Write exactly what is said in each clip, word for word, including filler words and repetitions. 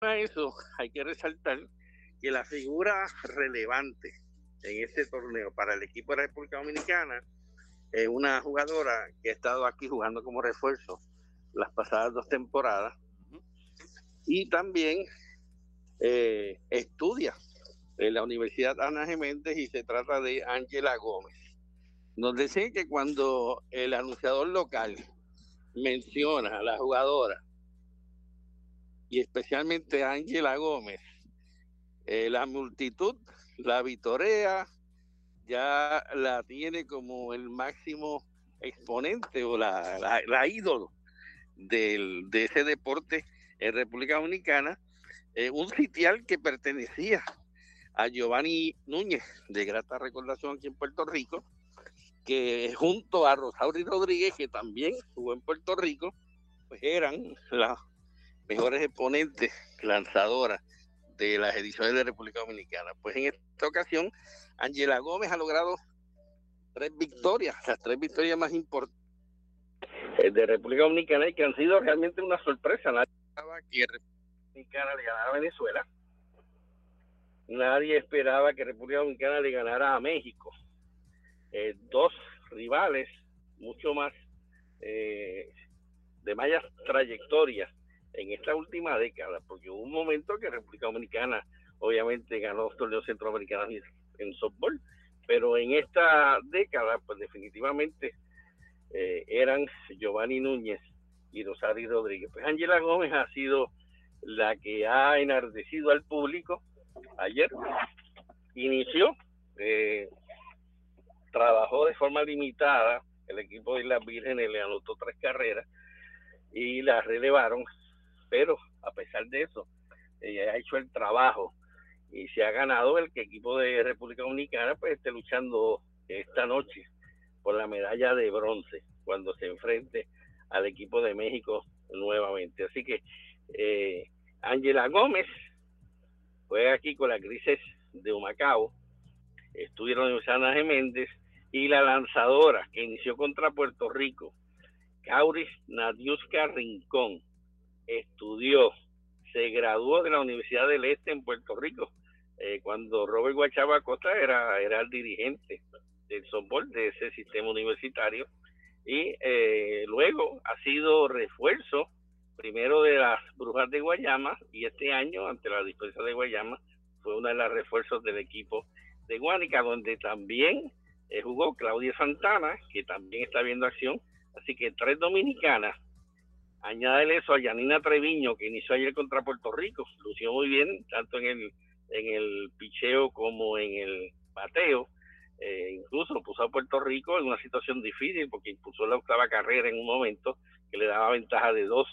a eso, hay que resaltar que la figura relevante en este torneo para el equipo de la República Dominicana es una jugadora que ha estado aquí jugando como refuerzo las pasadas dos temporadas y también eh, estudia en la Universidad Ana Geméndez y se trata de Ángela Gómez. Nos dicen que cuando el anunciador local menciona a la jugadora y especialmente a Ángela Gómez, eh, la multitud la vitorea, ya la tiene como el máximo exponente o la, la, la ídolo del, de ese deporte en República Dominicana, eh, un sitial que pertenecía a Giovanni Núñez, de grata recordación aquí en Puerto Rico, que junto a Rosauri Rodríguez, que también jugó en Puerto Rico, pues eran las mejores exponentes lanzadoras de las ediciones de República Dominicana. Pues en esta ocasión, Ángela Gómez ha logrado tres victorias, las tres victorias más importantes de República Dominicana y que han sido realmente una sorpresa. Nadie esperaba que República Dominicana le ganara a Venezuela. Nadie esperaba que República Dominicana le ganara a México. Eh, dos rivales mucho más eh, de mayas trayectorias en esta última década, porque hubo un momento que República Dominicana obviamente ganó los torneos centroamericanos en softball, pero en esta década pues definitivamente eh, eran Giovanni Núñez y Rosario Rodríguez. Pues Ángela Gómez ha sido la que ha enardecido al público. Ayer inició, eh, trabajó de forma limitada, el equipo de Islas Vírgenes le anotó tres carreras y las relevaron, pero a pesar de eso, ella ha hecho el trabajo y se ha ganado el que el equipo de República Dominicana pues esté luchando esta noche por la medalla de bronce cuando se enfrente al equipo de México nuevamente. Así que eh, Ángela Gómez juega aquí con las Grises de Humacao, estuvieron en Ana Geméndez, y la lanzadora que inició contra Puerto Rico, Kauris Nadiuska Rincón, estudió, se graduó de la Universidad del Este en Puerto Rico, eh, cuando Robert Guachaba Acosta era, era el dirigente del softball de ese sistema universitario, y eh, luego ha sido refuerzo primero de las Brujas de Guayama, y este año ante la Dispensa de Guayama fue uno de los refuerzos del equipo de Guánica, donde también eh, jugó Claudia Santana, que también está viendo acción. Así que tres dominicanas. Añádele eso a Yanina Treviño, que inició ayer contra Puerto Rico, lució muy bien, tanto en el, en el picheo como en el bateo. Eh, incluso puso a Puerto Rico en una situación difícil, porque impulsó la octava carrera en un momento que le daba ventaja de dos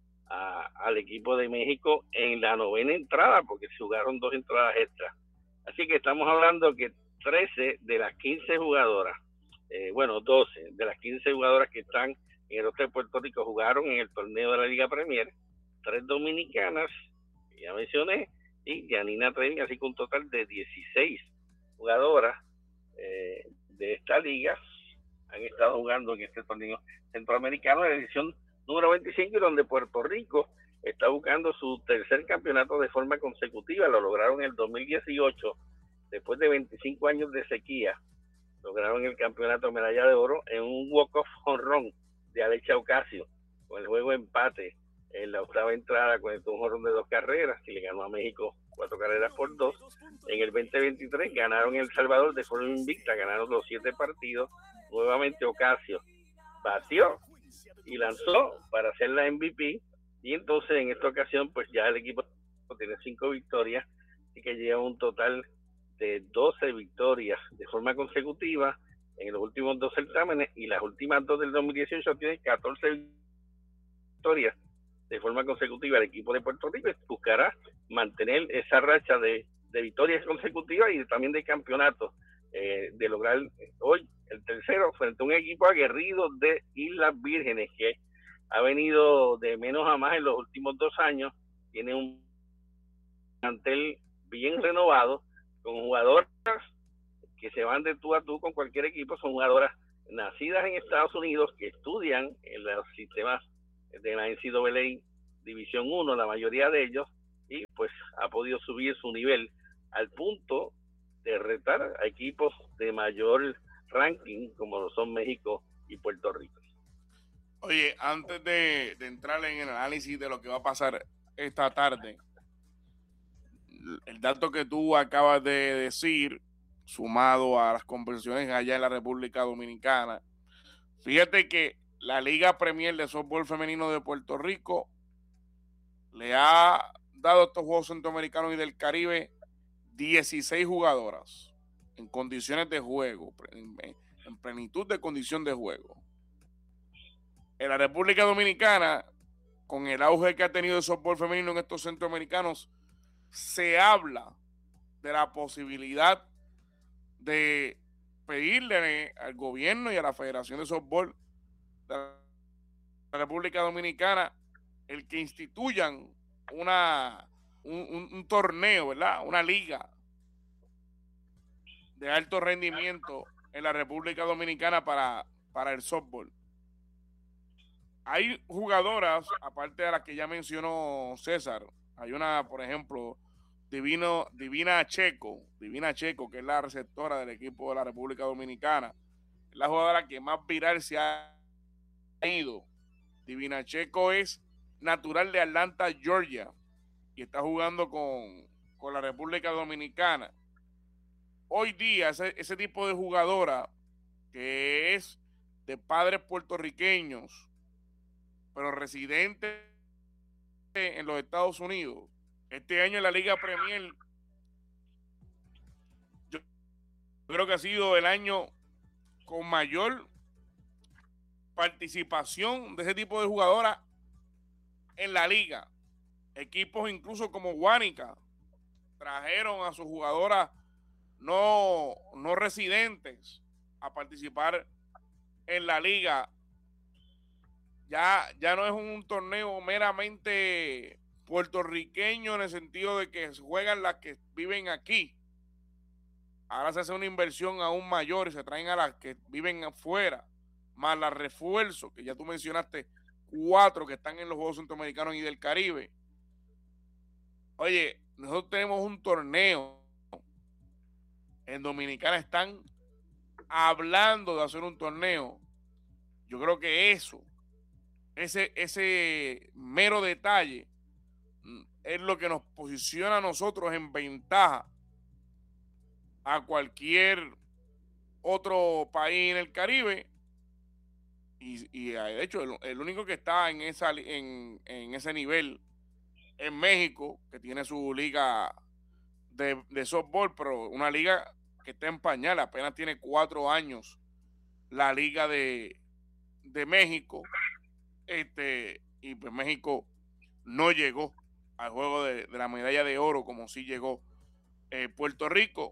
a, al equipo de México en la novena entrada, porque se jugaron dos entradas extras. Así que estamos hablando que trece de las quince jugadoras, eh, bueno, doce de las quince jugadoras que están en el roster de Puerto Rico jugaron en el torneo de la Liga Premier, tres dominicanas, que ya mencioné, y Yanina Treviño, así que un total de dieciséis jugadoras eh, de esta liga han estado jugando en este torneo centroamericano, en la edición número veinticinco, y donde Puerto Rico está buscando su tercer campeonato de forma consecutiva. Lo lograron en el dos mil dieciocho, después de veinticinco años de sequía, lograron el campeonato de medalla de oro en un walk-off home run de Alexa Ocasio, con el juego empate en la octava entrada, con el home run de dos carreras, y le ganó a México cuatro carreras por dos. En el veinte veintitrés ganaron El Salvador de forma invicta, ganaron los siete partidos. Nuevamente Ocasio batió y lanzó para hacer la M V P, y entonces en esta ocasión pues ya el equipo tiene cinco victorias, y que lleva un total de doce victorias de forma consecutiva en los últimos dos certámenes, y las últimas dos del dos mil dieciocho tiene catorce victorias de forma consecutiva. El equipo de Puerto Rico buscará mantener esa racha de, de victorias consecutivas y también de campeonatos, eh, de lograr hoy el tercero frente a un equipo aguerrido de Islas Vírgenes que ha venido de menos a más en los últimos dos años. Tiene un plantel bien renovado, con jugadoras que se van de tú a tú con cualquier equipo. Son jugadoras nacidas en Estados Unidos que estudian en los sistemas de la N C A A División uno, la mayoría de ellos, y pues ha podido subir su nivel al punto de retar a equipos de mayor ranking como lo son México y Puerto Rico. Oye, antes de, de entrar en el análisis de lo que va a pasar esta tarde, el dato que tú acabas de decir, sumado a las conversaciones allá en la República Dominicana, fíjate que la Liga Premier de Softball Femenino de Puerto Rico le ha dado a estos Juegos Centroamericanos y del Caribe dieciséis jugadoras en condiciones de juego, en, en plenitud de condición de juego. En la República Dominicana, con el auge que ha tenido el softball femenino en estos centroamericanos, se habla de la posibilidad de pedirle al gobierno y a la Federación de Softball de la República Dominicana el que instituyan una un, un, un torneo, ¿verdad? Una liga de alto rendimiento en la República Dominicana para, para el softball. Hay jugadoras, aparte de las que ya mencionó César, hay una, por ejemplo, Divino, Divina Checo, Divina Checo, que es la receptora del equipo de la República Dominicana, es la jugadora que más viral se ha ido. Divina Checo es natural de Atlanta, Georgia, y está jugando con, con la República Dominicana. Hoy día, ese, ese tipo de jugadora que es de padres puertorriqueños, pero residente en los Estados Unidos, este año en la Liga Premier, yo creo que ha sido el año con mayor participación de ese tipo de jugadoras en la liga. Equipos incluso como Guánica trajeron a sus jugadoras no, no residentes a participar en la liga. Ya, ya no es un torneo meramente puertorriqueño en el sentido de que juegan las que viven aquí. Ahora se hace una inversión aún mayor y se traen a las que viven afuera, más las refuerzos, que ya tú mencionaste, cuatro que están en los Juegos Centroamericanos y del Caribe. Oye, nosotros tenemos un torneo. En Dominicana están hablando de hacer un torneo. Yo creo que eso Ese, ese mero detalle es lo que nos posiciona a nosotros en ventaja a cualquier otro país en el Caribe y, y de hecho el, el único que está en, esa, en, en ese nivel es México, que tiene su liga de, de softball, pero una liga que está en pañal, apenas tiene cuatro años la liga de, de México. Este, y pues México no llegó al juego de, de la medalla de oro como sí llegó eh, Puerto Rico.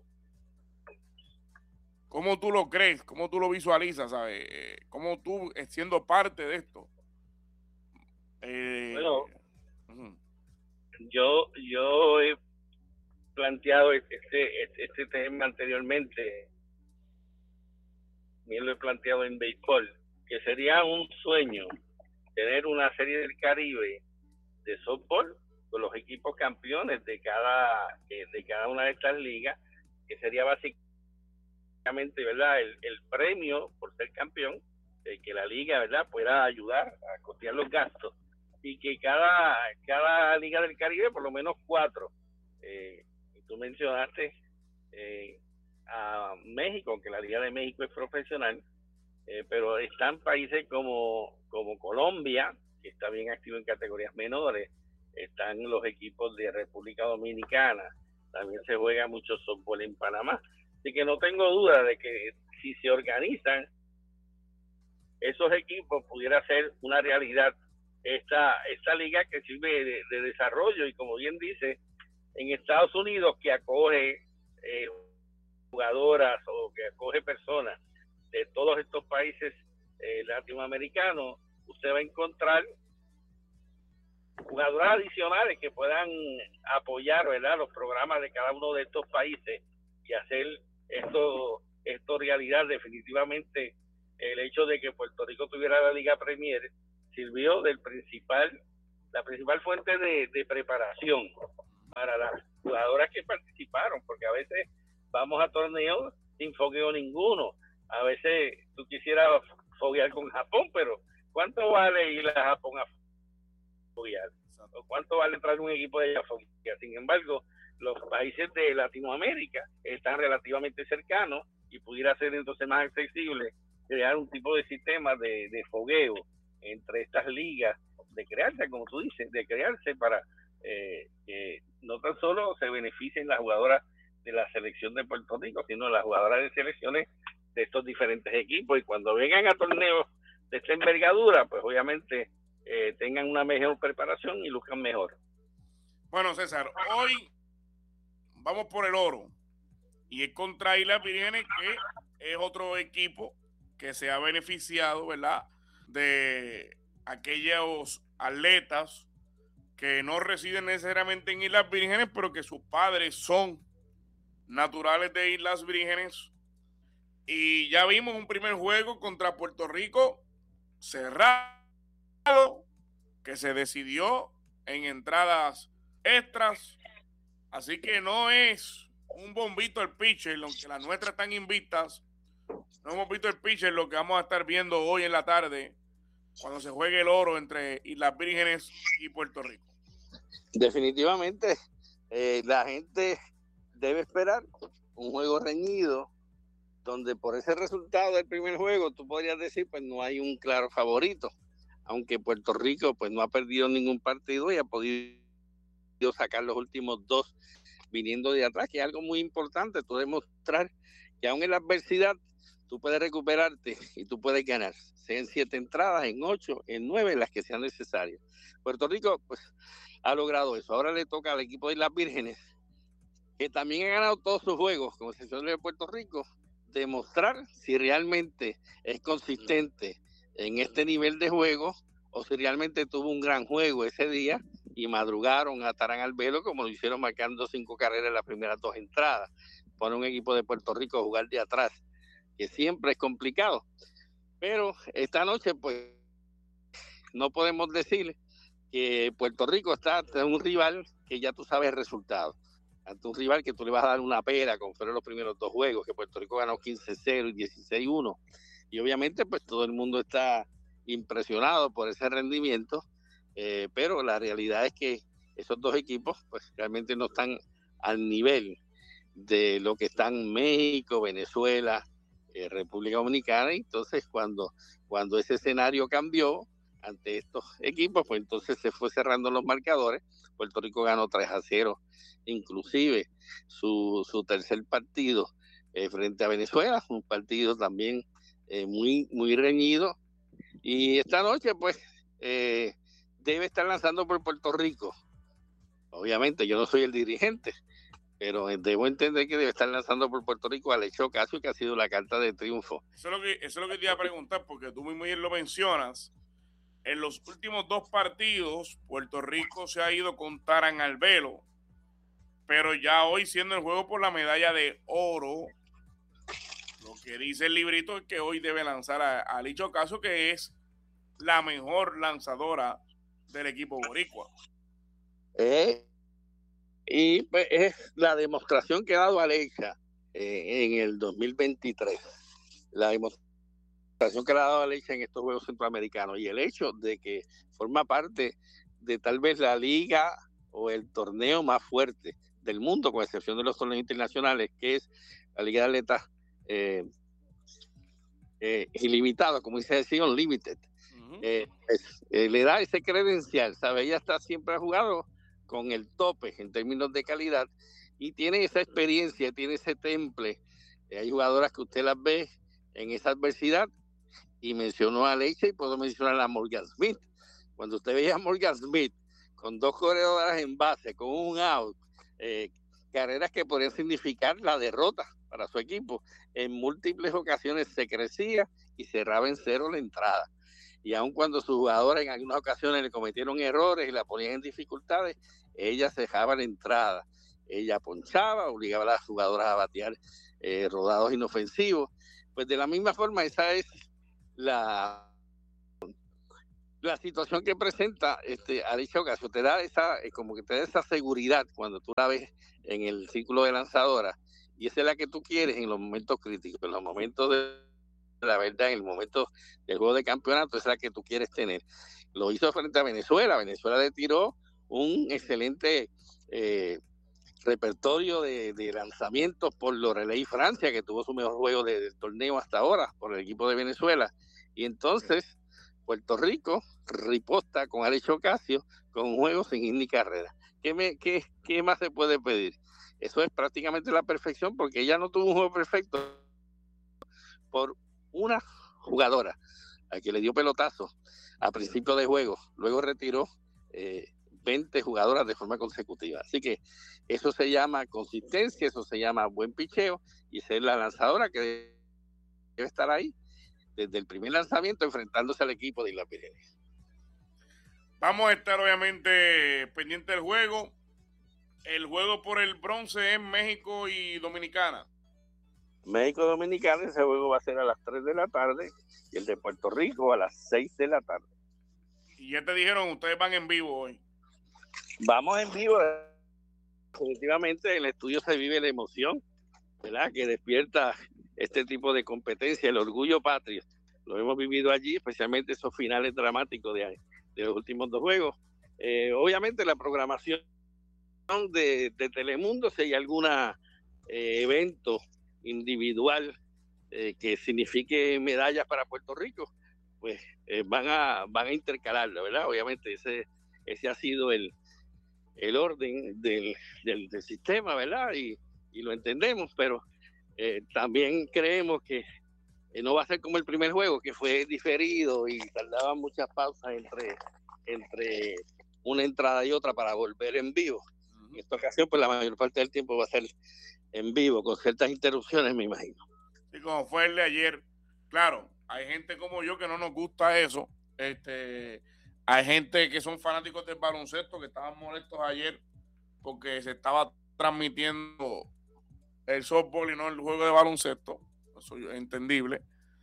¿Cómo tú lo crees? ¿Cómo tú lo visualizas? ¿Sabes? ¿Cómo tú, siendo parte de esto? Eh, bueno, uh-huh. yo, yo he planteado este, este, este tema anteriormente, bien lo he planteado en béisbol, que sería un sueño tener una serie del Caribe de softball con los equipos campeones de cada de cada una de estas ligas, que sería básicamente, ¿verdad?, el, el premio por ser campeón, de que la liga, ¿verdad?, pueda ayudar a costear los gastos, y que cada cada liga del Caribe, por lo menos cuatro, eh, tú mencionaste eh, a México, aunque la Liga de México es profesional, Eh, pero están países como, como Colombia, que está bien activo en categorías menores, están los equipos de República Dominicana, también se juega mucho softball en Panamá, así que no tengo duda de que si se organizan esos equipos pudiera ser una realidad esta, esta liga que sirve de, de desarrollo, y como bien dice, en Estados Unidos, que acoge eh, jugadoras o que acoge personas de todos estos países eh, latinoamericanos, usted va a encontrar jugadoras adicionales que puedan apoyar, ¿verdad?, los programas de cada uno de estos países y hacer esto, esto realidad. Definitivamente el hecho de que Puerto Rico tuviera la Liga Premier sirvió del principal, la principal fuente de, de preparación foguearon, porque a veces vamos a torneos sin fogueo ninguno. A veces tú quisieras foguear con Japón, pero ¿cuánto vale ir a Japón a foguear? ¿O cuánto vale entrar un equipo de allá a foguear? Sin embargo, los países de Latinoamérica están relativamente cercanos y pudiera ser entonces más accesible crear un tipo de sistema de, de fogueo entre estas ligas, de crearse, como tú dices, de crearse para eh, que no tan solo se beneficien las jugadoras de la selección de Puerto Rico, sino las jugadoras de selecciones de estos diferentes equipos, y cuando vengan a torneos de esta envergadura, pues obviamente eh, tengan una mejor preparación y luzcan mejor. Bueno, César, hoy vamos por el oro, y es contra Islas Vírgenes, que es otro equipo que se ha beneficiado, ¿verdad?, de aquellos atletas que no residen necesariamente en Islas Vírgenes, pero que sus padres son naturales de Islas Vírgenes. Y ya vimos un primer juego contra Puerto Rico cerrado, que se decidió en entradas extras. Así que no es un bombito el pitcher, aunque las nuestras están invictas. No hemos visto el pitcher, lo que vamos a estar viendo hoy en la tarde, cuando se juegue el oro entre Islas Vírgenes y Puerto Rico. Definitivamente, eh, la gente debe esperar un juego reñido, donde por ese resultado del primer juego tú podrías decir, pues no hay un claro favorito, aunque Puerto Rico pues no ha perdido ningún partido y ha podido sacar los últimos dos viniendo de atrás, que es algo muy importante, tú demostrar que aún en la adversidad tú puedes recuperarte y tú puedes ganar, sea en siete entradas, en ocho, en nueve, las que sean necesarias. Puerto Rico pues ha logrado eso. Ahora le toca al equipo de Islas Vírgenes, que también ha ganado todos sus juegos, como excepción de Puerto Rico, demostrar si realmente es consistente en este nivel de juego o si realmente tuvo un gran juego ese día y madrugaron, atarán al velo como lo hicieron marcando cinco carreras en las primeras dos entradas. Pone un equipo de Puerto Rico a jugar de atrás, que siempre es complicado. Pero esta noche pues no podemos decir que Puerto Rico está ante un rival que ya tú sabes el resultado, ante un rival que tú le vas a dar una pera, como fueron los primeros dos juegos, que Puerto Rico ganó quince cero y dieciséis uno, y obviamente pues todo el mundo está impresionado por ese rendimiento, eh, pero la realidad es que esos dos equipos pues realmente no están al nivel de lo que están México, Venezuela, eh, República Dominicana. Y entonces cuando, cuando ese escenario cambió ante estos equipos, pues entonces se fue cerrando los marcadores. Puerto Rico ganó tres a cero, inclusive su, su tercer partido eh, frente a Venezuela, un partido también eh, muy, muy reñido. Y esta noche pues eh, debe estar lanzando por Puerto Rico. Obviamente yo no soy el dirigente, pero debo entender que debe estar lanzando por Puerto Rico a Alex Ocasio, que ha sido la carta de triunfo. Eso es lo que, eso es lo que te iba a preguntar, porque tú muy bien lo mencionas. En los últimos dos partidos, Puerto Rico se ha ido con Taran al velo, pero ya hoy, siendo el juego por la medalla de oro, lo que dice el librito es que hoy debe lanzar a, a Alex Ocasio, que es la mejor lanzadora del equipo boricua. Eh, y pues, es la demostración que ha dado Alexa eh, en el dos mil veintitrés, la demostración que le ha dado Alexa en estos Juegos Centroamericanos, y el hecho de que forma parte de tal vez la liga o el torneo más fuerte del mundo, con excepción de los torneos internacionales, que es la Liga de Atletas eh, eh, ilimitados, como dice decir, unlimited. Uh-huh. eh, es, eh, le da ese credencial, ¿sabe? Ella está, siempre ha jugado con el tope en términos de calidad y tiene esa experiencia, tiene ese temple. Eh, hay jugadoras que usted las ve en esa adversidad, y mencionó a Alexa y puedo mencionar a Morgan Smith. Cuando usted veía a Morgan Smith con dos corredoras en base, con un out, eh, carreras que podrían significar la derrota para su equipo, en múltiples ocasiones se crecía y cerraba en cero la entrada. Y aun cuando sus jugadores en algunas ocasiones le cometieron errores y la ponían en dificultades, ella cejaba la entrada. Ella ponchaba, obligaba a las jugadoras a batear eh, rodados inofensivos. Pues de la misma forma, esa es la, la situación que presenta este Arisha Ocasio te da esa, como que te da esa seguridad cuando tú la ves en el círculo de lanzadora, y esa es la que tú quieres en los momentos críticos, en los momentos de la verdad, en el momento del juego de campeonato, esa es la que tú quieres tener. Lo hizo frente a Venezuela. Venezuela le tiró un excelente eh, repertorio de, de lanzamientos por Lorelei y Francia, que tuvo su mejor juego de, del torneo hasta ahora por el equipo de Venezuela. Y entonces Puerto Rico riposta con Arisha Ocasio con un juego sin hit ni carrera. ¿Qué, me, qué, ¿Qué más se puede pedir? Eso es prácticamente la perfección, porque ella no tuvo un juego perfecto por una jugadora a que le dio pelotazo a principio de juego, luego retiró eh, veinte jugadoras de forma consecutiva. Así que eso se llama consistencia, eso se llama buen picheo, y esa es la lanzadora que debe estar ahí desde el primer lanzamiento enfrentándose al equipo de Islas Vírgenes. Vamos a estar obviamente pendiente del juego. El juego por el bronce es México y Dominicana. México Dominicana, ese juego va a ser a las tres de la tarde, y el de Puerto Rico a las seis de la tarde. Y ya te dijeron, ustedes van en vivo hoy. Vamos en vivo. Definitivamente en el estudio se vive la emoción, ¿verdad?, que despierta este tipo de competencia, el orgullo patrio. Lo hemos vivido allí, especialmente esos finales dramáticos de, de los últimos dos juegos. Eh, obviamente la programación de, de Telemundo, si hay algún eh, evento individual eh, que signifique medallas para Puerto Rico, pues eh, van a van a intercalarlo, ¿verdad? Obviamente ese ese ha sido el, el orden del, del, del sistema, ¿verdad? Y, y lo entendemos, pero eh, también creemos que eh, no va a ser como el primer juego, que fue diferido y tardaban muchas pausas entre, entre una entrada y otra para volver en vivo. En esta ocasión, pues la mayor parte del tiempo va a ser en vivo, con ciertas interrupciones, me imagino. Sí, como fue el de ayer. Claro, hay gente como yo que no nos gusta eso. Este, hay gente que son fanáticos del baloncesto que estaban molestos ayer porque se estaba transmitiendo el softball y no el juego de baloncesto. Eso es entendible.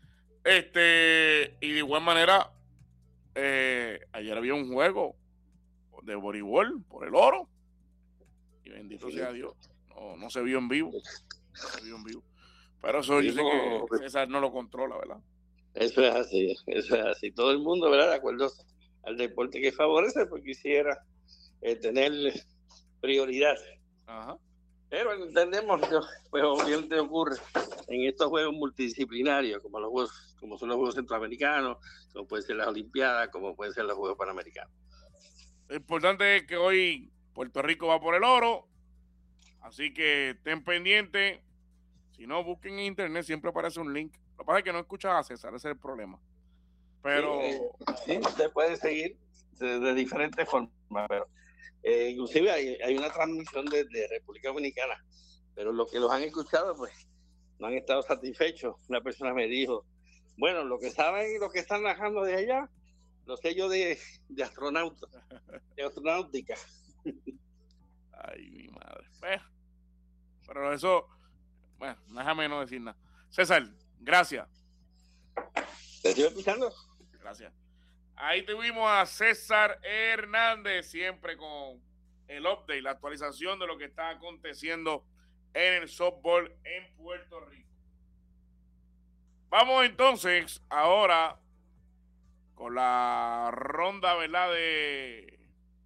Este, y de igual manera, eh, ayer había un juego de voleibol por el oro. Y bendito sí. sea Dios. No, no se vio en vivo. No se vio en vivo. Pero eso yo sé que César no lo controla, ¿verdad? Eso es así, eso es así. Todo el mundo, ¿verdad? De acuerdo al deporte que favorece, pues quisiera eh, tener prioridad. Ajá. Pero entendemos que pues obviamente ocurre en estos juegos multidisciplinarios, como los juegos, como son los Juegos Centroamericanos, como pueden ser las Olimpiadas, como pueden ser los Juegos Panamericanos. Lo importante es que hoy Puerto Rico va por el oro, así que estén pendientes. Si no, busquen en internet, siempre aparece un link. Lo que pasa es que no escuchas a César, ese es el problema. Pero sí, eh, sí usted puede seguir de, de diferentes formas, pero eh, inclusive hay, hay una transmisión de, de República Dominicana, pero los que los han escuchado pues no han estado satisfechos. Una persona me dijo, bueno, lo que saben y lo que están narrando de allá, lo sé yo de, de astronauta, de astronáutica. Ay, mi madre. Bueno, pero eso, bueno, déjame no decir nada. César, gracias. ¿Te estoy escuchando? Gracias. Ahí tuvimos a César Hernández, siempre con el update, la actualización de lo que está aconteciendo en el softball en Puerto Rico. Vamos entonces ahora con la ronda, ¿verdad? De,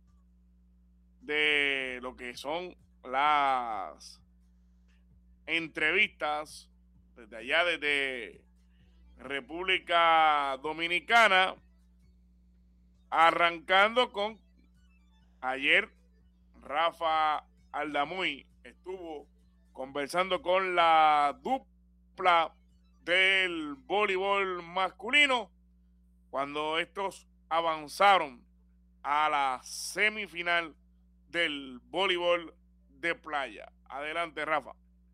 de lo que son las entrevistas desde allá, desde República Dominicana, arrancando con ayer Rafa Aldamuy estuvo conversando con la dupla del voleibol masculino cuando estos avanzaron a la semifinal del voleibol de playa. Adelante, Rafa.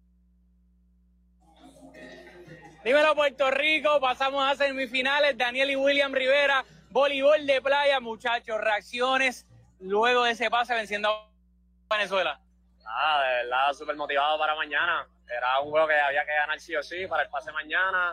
Dímelo, Puerto Rico, pasamos a semifinales. Daniel y William Rivera, voleibol de playa, muchachos, reacciones luego de ese pase venciendo a Venezuela. Ah, de verdad, súper motivado para mañana. Era un juego que había que ganar sí o sí para el pase mañana.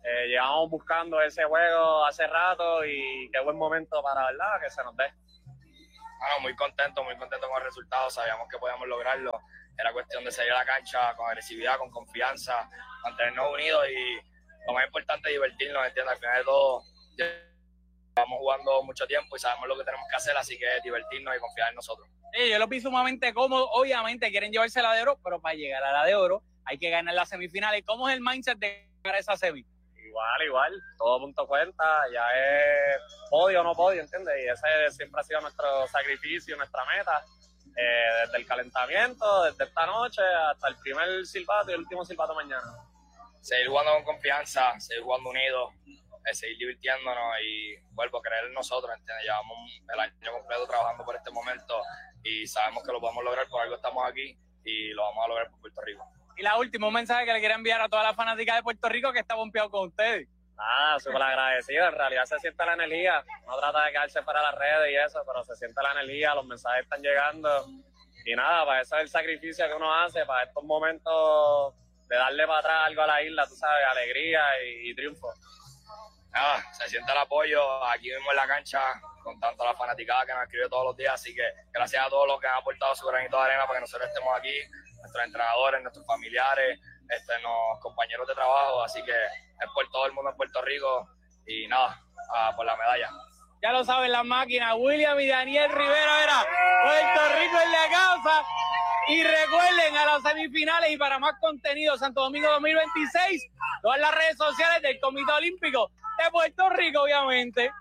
Eh, llevamos buscando ese juego hace rato y qué buen momento para, ¿verdad?, que se nos dé. Bueno, muy contento, muy contento con el resultado. Sabíamos que podíamos lograrlo. Era cuestión de salir a la cancha con agresividad, con confianza, mantenernos unidos y lo más importante es divertirnos, ¿entiendes? Al final de todo, estamos jugando mucho tiempo y sabemos lo que tenemos que hacer, así que divertirnos y confiar en nosotros. Sí, yo los vi sumamente cómodos. Obviamente quieren llevarse la de oro, pero para llegar a la de oro hay que ganar las semifinales. ¿Cómo es el mindset de ganar esa semi? Igual, igual, todo punto cuenta, ya es podio o no podio, ¿entiendes? Y ese siempre ha sido nuestro sacrificio, nuestra meta, eh, desde el calentamiento, desde esta noche hasta el primer silbato y el último silbato mañana. Seguir jugando con confianza, seguir jugando unidos, eh, seguir divirtiéndonos y vuelvo a creer en nosotros, ¿entiendes? Llevamos el año completo trabajando por este momento y sabemos que lo podemos lograr, por algo estamos aquí y lo vamos a lograr por Puerto Rico. Y la última, un mensaje que le quiero enviar a toda la fanática de Puerto Rico que está bombeado con ustedes. Nada, súper agradecido, en realidad se siente la energía, no trata de quedarse para las redes y eso, pero se siente la energía, los mensajes están llegando y nada, para eso es el sacrificio que uno hace, para estos momentos de darle para atrás algo a la isla, tú sabes, alegría y, y triunfo. Nada, se siente el apoyo aquí mismo en la cancha, con tanto la fanaticada que nos escribe todos los días, así que gracias a todos los que han aportado su granito de arena para que nosotros estemos aquí, nuestros entrenadores, nuestros familiares, este, los compañeros de trabajo, así que es por todo el mundo en Puerto Rico y nada, uh, por la medalla. Ya lo saben las máquinas, William y Daniel Rivera, era Puerto Rico en la casa. Y recuerden a las semifinales y para más contenido, Santo Domingo dos mil veintiséis, todas las redes sociales del Comité Olímpico de Puerto Rico, obviamente.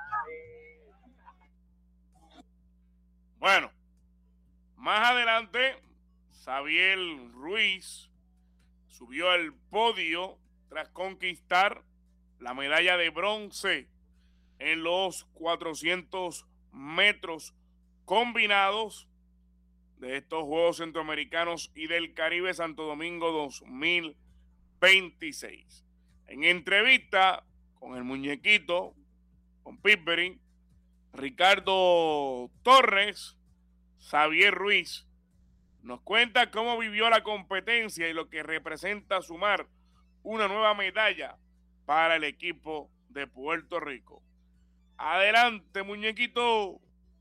Bueno, más adelante, Xavier Ruiz subió al podio tras conquistar la medalla de bronce en los cuatrocientos metros combinados de estos Juegos Centroamericanos y del Caribe Santo Domingo dos mil veintiséis. En entrevista con el muñequito, con Pitbury, Ricardo Torres, Xavier Ruiz nos cuenta cómo vivió la competencia y lo que representa sumar una nueva medalla para el equipo de Puerto Rico. Adelante, muñequito.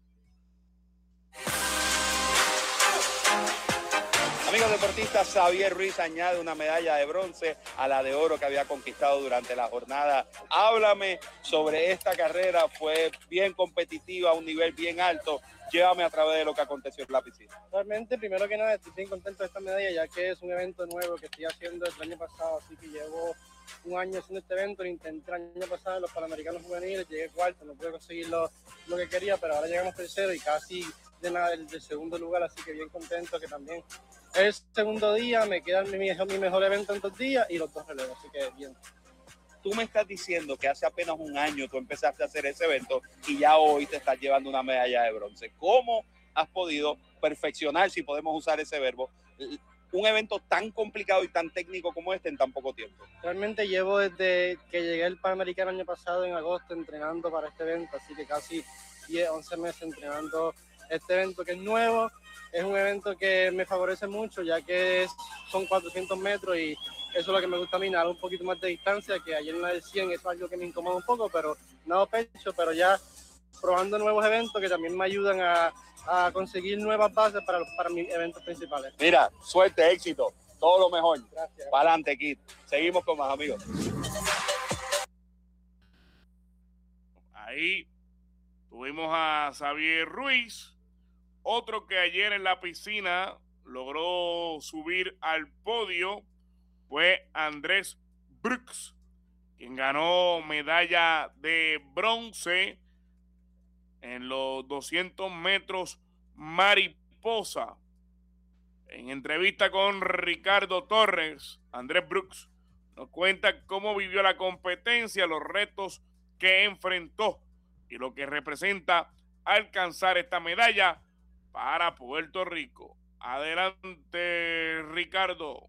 Amigos deportistas, Xavier Ruiz añade una medalla de bronce a la de oro que había conquistado durante la jornada. Háblame sobre esta carrera, fue bien competitiva, a un nivel bien alto. Llévame a través de lo que aconteció en la piscina. Realmente, primero que nada, estoy bien contento de esta medalla, ya que es un evento nuevo que estoy haciendo el año pasado, así que llevo un año haciendo este evento. Lo intenté el año pasado en los Panamericanos Juveniles, llegué cuarto, no pude conseguir lo, lo que quería, pero ahora llegamos tercero y casi de nada del, del segundo lugar, así que bien contento que también es el segundo día, me queda mi, mi mejor evento en dos días y los dos relevos, así que bien. Tú me estás diciendo que hace apenas un año tú empezaste a hacer ese evento y ya hoy te estás llevando una medalla de bronce. ¿Cómo has podido perfeccionar, si podemos usar ese verbo, un evento tan complicado y tan técnico como este en tan poco tiempo? Realmente llevo desde que llegué al Panamericano el año pasado en agosto entrenando para este evento, así que casi diez, once meses entrenando este evento que es nuevo. Es un evento que me favorece mucho, ya que es, son cuatrocientos metros y eso es lo que me gusta a mí, nadar un poquito más de distancia, que ayer en la del cien eso es algo que me incomoda un poco, pero nado pecho, pero ya probando nuevos eventos que también me ayudan a, a conseguir nuevas bases para, para mis eventos principales. Mira, suerte, éxito, todo lo mejor. Gracias. Para adelante, Kid. Seguimos con más, amigos. Ahí tuvimos a Xavier Ruiz, otro que ayer en la piscina logró subir al podio fue Andrés Brooks, quien ganó medalla de bronce en los doscientos metros mariposa. En entrevista con Ricardo Torres, Andrés Brooks nos cuenta cómo vivió la competencia, los retos que enfrentó y lo que representa alcanzar esta medalla para Puerto Rico. Adelante, Ricardo.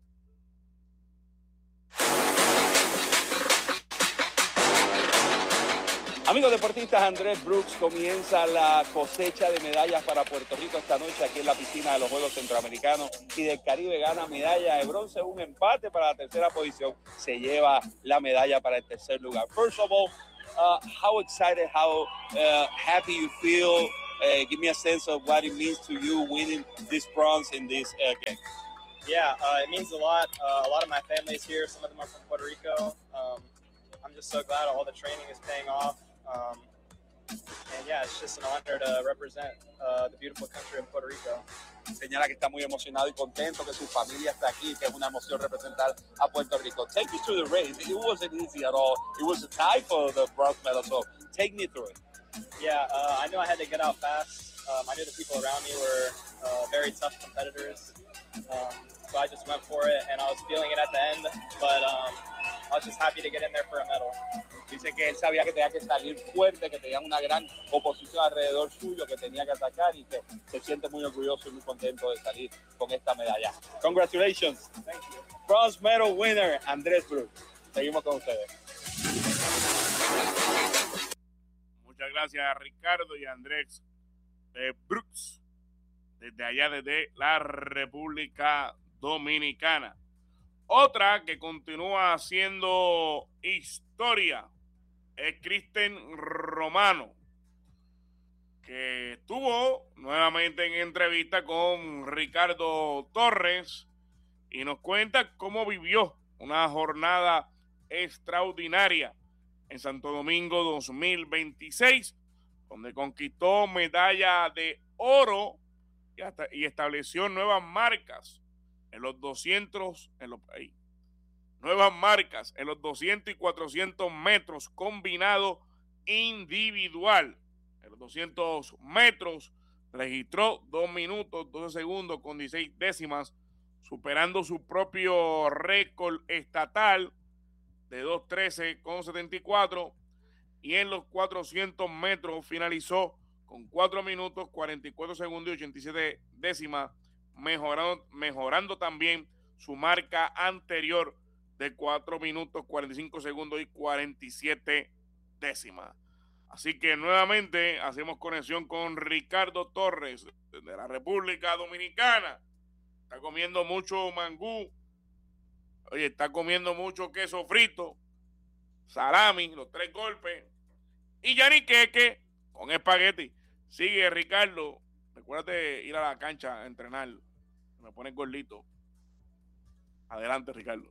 Amigos deportistas, Andrés Brooks comienza la cosecha de medallas para Puerto Rico esta noche aquí en la piscina de los Juegos Centroamericanos y del Caribe. Gana medalla de bronce, un empate para la tercera posición. Se lleva la medalla para el tercer lugar. First of all, uh, how excited, how uh, happy you feel? Uh, give me a sense of what it means to you winning this bronze in this uh, game. Yeah, uh, it means a lot. Uh, a lot of my family's here. Some of them are from Puerto Rico. Um, I'm just so glad all the training is paying off. Um, and yeah, it's just an honor to represent uh, the beautiful country of Puerto Rico. Señala que está muy emocionado y contento que su familia está aquí, que es una emoción representar a Puerto Rico. Take me through the race. It wasn't easy at all. It was a tie for the bronze medal, so take me through it. Yeah, uh, I knew I had to get out fast. Um, I knew the people around me were uh, very tough competitors. Um, so I just went for it, and I was feeling it at the end, but um, I was just happy to get in there for a medal. Dice que él sabía que tenía que salir fuerte, que tenía una gran oposición alrededor suyo, que tenía que atacar y que se siente muy orgulloso y muy contento de salir con esta medalla. Congratulations. Thank you. Bronze medal winner, Andrés Brooks. Seguimos con ustedes. Muchas gracias a Ricardo y a Andrés eh, Brooks, desde allá, desde la República Dominicana. Otra que continúa haciendo historia es Kristen Romano, que estuvo nuevamente en entrevista con Ricardo Torres y nos cuenta cómo vivió una jornada extraordinaria en Santo Domingo dos mil veintiséis, donde conquistó medalla de oro y, hasta, y estableció nuevas marcas en los doscientos, en los, ahí, nuevas marcas en los doscientos y cuatrocientos metros combinado individual. En los doscientos metros registró dos minutos, doce segundos con dieciséis décimas, superando su propio récord estatal de dos trece con setenta y cuatro, y en los cuatrocientos metros finalizó con cuatro minutos, cuarenta y cuatro segundos y ochenta y siete décimas, mejorando, mejorando también su marca anterior de cuatro minutos, cuarenta y cinco segundos y cuarenta y siete décimas. Así que nuevamente hacemos conexión con Ricardo Torres de la República Dominicana. Está comiendo mucho mangú. Oye, está comiendo mucho queso frito, salami, los tres golpes, y yaniqueque con espagueti. Sigue, Ricardo. Recuérdate ir a la cancha a entrenar. Me pones gordito. Adelante, Ricardo.